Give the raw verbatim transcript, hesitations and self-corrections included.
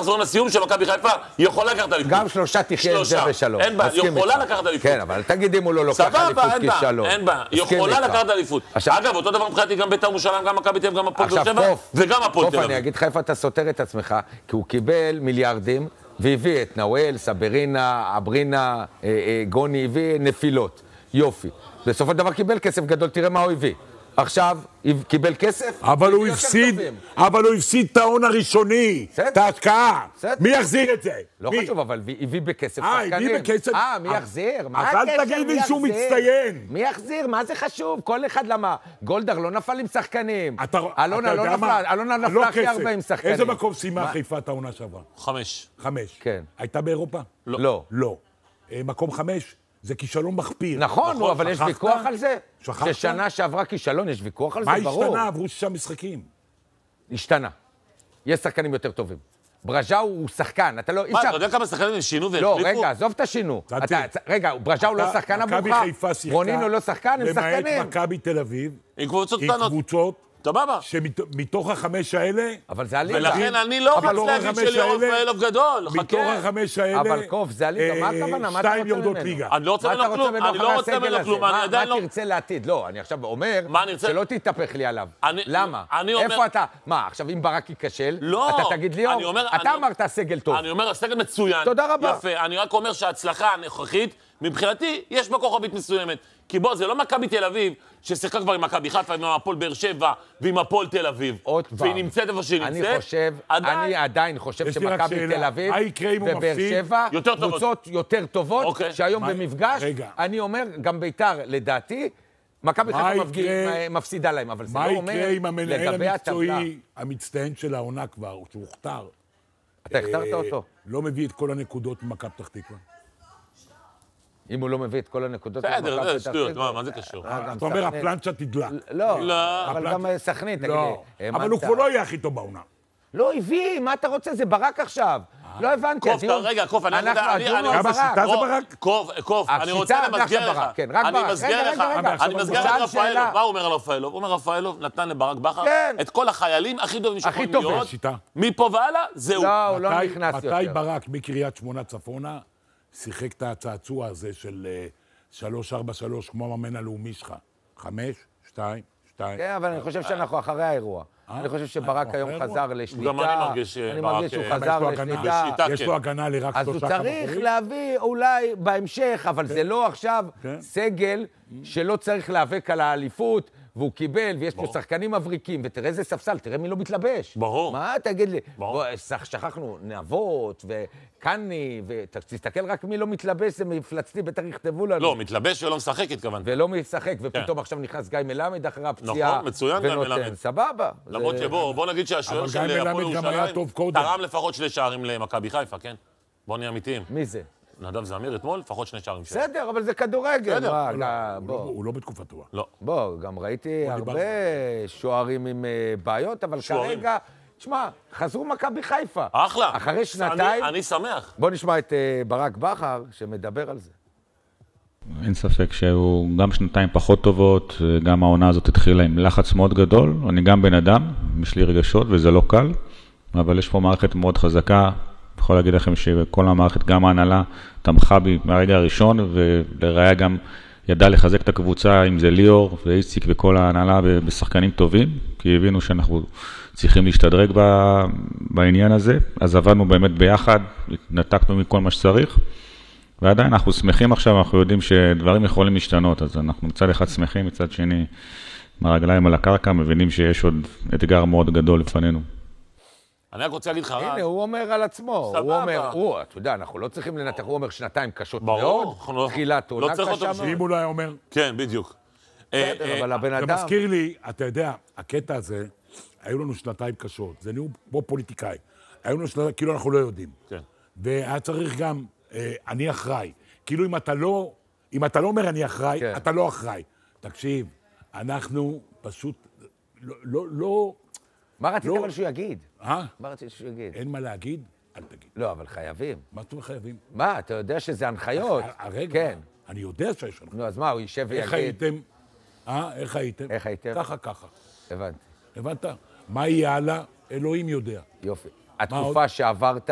המחזורים לסיום של מכבי חיפה, היא יכולה לקחת אליפות. גם שלושה תחיה את זה בשלום. אין בעיה, היא יכולה לקחת אליפות. כן, אבל תגיד אם הוא לא לוקח אליפות כישלון. אין בעיה, היא יכולה לקחת אליפות. אגב, אותו דבר מבחינתי גם בית"ר ירושלים, גם מכבי תל אביב, גם הפועל באר שבע, וגם הפועל תל אביב. אני אגיד לך איפה אתה סותר את עצמך, כי הוא קיבל מיליארדים, והביא את נאואל, סברינה, אברינה, גוני, הביא נפילות. יופי. בסופו של דבר קיבל כסף גדול, תראה מה הוא הביא. עכשיו, קיבל כסף, אבל הוא הפסיד, אבל הוא הפסיד את ההון הראשוני, את ההשקעה. מי יחזיר את זה? לא חשוב, אבל הביא בכסף שחקנים. אה, הביא בכסף. אה, מי יחזיר? אז אל תגיד לי שהוא מצטיין. מי יחזיר? מה זה חשוב? כל אחד למה? גולדהר לא נפל עם שחקנים. אלונה לא נפלה, אלונה נפלה הכי הרבה עם שחקנים. איזה מקום סיימה חיפה את העונה שעברה? חמש. חמש. כן. הייתה באירופה? לא. לא. מקום חמש? זה כישלון מחפיר. נכון, אבל יש ויכוח על זה. שכחת? ששנה שעברה כישלון, יש ויכוח על זה, מה ברור. השתנה? עברו שישה משחקים. השתנה. יש שחקנים יותר טובים. ברג'או הוא שחקן, אתה לא... מה, אתה יודע כמה שחקנים שינו והחליפו? לא, רגע, עזוב את השינו. רגע, ברג'או לא שחקן עבורך, רונינו לא שחקן, הם שחקנים. למעט מכבי תל אביב. עם קבוצות קטנות. עם קבוצות. סבבה. שמתוך החמש האלה... אבל זה הליגה. ולכן אני לא רוצה להגיד שליאור רפאלוב גדול. מתוך החמש האלה... אבל קוף, זה הליגה. מה הכוונה? מה אתה רוצה ממנו? יורדות ליגה. אני לא רוצה ממנו כלום. אני לא רוצה ממנו כלום. אני עדיין לא... מה תרצה לעתיד? לא, אני עכשיו אומר שלא תתהפך לי עליו. למה? אני אומר... איפה אתה? מה, עכשיו אם ברק ייכשל, לא. אתה תגיד ליאור, אתה אמרת סגל טוב. אני אומר, הסגל מצוין. תודה רבה. יפה. אני רק אומר שההצלחה הנוכחית, מבחינתי, יש בה כוכבית מסוימת. כי בוא, זה לא מכבי תל אביב, ששיחקה כבר עם מכבי חיפה, עם הפועל באר שבע, ועם הפועל תל אביב. עוד פעם. והיא נמצאת איפה שהיא נמצאת. אני חושב, אני עדיין חושב שמכבי תל אביב ובאר שבע, קבוצות יותר טובות, שהיום במפגש, אני אומר, גם בית"ר, לדעתי, מכבי חיפה מפסידה להם, אבל זה לא אומר מה יקרה עם המנהל המקצועי המצטיין של העונה כבר, שהוא הוכתר? אתה הכתרת אותו. לא מביא את כל הנקודות ממכבי פתח תקווה. אם הוא לא מביא את כל הנקודות... בסדר, זה שטויות, מה זה קשור? אתה אומר, הפלנצ'ה תדלה. לא, אבל גם סכנין, תגיד לי. אבל הוא כבר לא יהיה הכי טוב בעונה. לא הביא, מה אתה רוצה? זה ברק עכשיו. לא הבנתי. קוף, רגע, קוף, אני... גם השיטה זה ברק? קוף, קוף, אני רוצה למסגר לך. אני מסגר לך, אני מסגר לך רפאלוב. מה הוא אומר על רפאלוב? הוא אומר, רפאלוב נתן לברק בכר את כל החיילים הכי טובים שיכולים להיות. מפה והלאה, זהו. לא, הוא לא נכנס יותר. מתי ברק מקריית שמונה צפונה שיחק את הצעצוע הזה של שלוש ארבע שלוש, כמו המאמן הלאומי שלך? חמש, שתיים, שתיים. כן, אבל אני חושב שאנחנו אחרי האירוע. אני חושב שברק היום חזר לשליטה. גם אני מרגיש אני מרגיש שהוא חזר לשליטה. יש לו הגנה לרק אז הוא צריך להביא אולי בהמשך, אבל זה לא עכשיו סגל שלא צריך להיאבק על האליפות, והוא קיבל, ויש פה שחקנים מבריקים, ותראה איזה ספסל, תראה מי לא מתלבש. ברור. מה, תגיד לי? שכחנו, נאבות, וקני, ותסתכל רק מי לא מתלבש, זה מפלצתי, בטח יכתבו לנו. לא, מתלבש ולא משחק, התכוון. ולא משחק, ופתאום עכשיו נכנס גיא מלמד אחרי הפציעה. נכון, מצוין גיא מלמד. סבבה. למרות שבוא, בוא נגיד שהשוער של הפועל ירושלים תרם לפחות שני שערים למכבי חיפה, כן? בוא נהיה אמיתיים. מי זה? נדב זמיר אתמול, לפחות שני שערים שלו. בסדר, אבל זה כדורגל. הוא לא בתקופתו. לא. בוא, גם ראיתי הרבה שוערים עם בעיות, אבל כרגע, תשמע, חזרו מכבי חיפה. אחלה. אחרי שנתיים... אני שמח. בוא נשמע את ברק בכר שמדבר על זה. אין ספק שהוא גם שנתיים פחות טובות, גם העונה הזאת התחילה עם לחץ מאוד גדול. אני גם בן אדם, יש לי רגשות וזה לא קל, אבל יש פה מערכת מאוד חזקה. אני יכול להגיד לכם שכל המערכת, גם ההנהלה, תמכה בי מהרגע הראשון, ולראיה גם ידע לחזק את הקבוצה, אם זה ליאור ואיציק וכל ההנהלה בשחקנים טובים, כי הבינו שאנחנו צריכים להשתדרג בעניין הזה. אז עבדנו באמת ביחד, נתקנו מכל מה שצריך, ועדיין אנחנו שמחים עכשיו, אנחנו יודעים שדברים יכולים להשתנות, אז אנחנו מצד אחד שמחים, מצד שני מהרגליים על הקרקע, מבינים שיש עוד אתגר מאוד גדול לפנינו. אני רק רוצה להגיד לך... הנה, הוא אומר על עצמו. הוא אומר, הוא, אתה יודע, אנחנו לא צריכים לנתח, הוא אומר שנתיים קשות מאוד, תחילת עונה קשה מאוד. אם אולי אומר... כן, בדיוק. אבל הבן אדם... זה מזכיר לי, אתה יודע, הקטע הזה, היו לנו שנתיים קשות, זה נהיו כמו פוליטיקאי. היו לנו שנתיים, כאילו אנחנו לא יודעים. כן. והיה צריך גם, אני אחראי. כאילו אם אתה לא, אם אתה לא אומר אני אחראי, אתה לא אחראי. תקשיב, אנחנו פשוט לא, לא... מה רצית אבל שהוא יגיד? אה? מה רצית שהוא יגיד? אין מה להגיד? אל תגיד. לא, אבל חייבים. מה אתם חייבים? מה, אתה יודע שזה הנחיות? הרגע, כן. אני יודע שיש הנחיות. נו, אז מה, הוא יישב ויגיד? איך הייתם? אה? איך הייתם? איך הייתם? ככה, ככה. הבנתי. הבנת? מה יהיה הלאה? אלוהים יודע. יופי. התקופה שעברת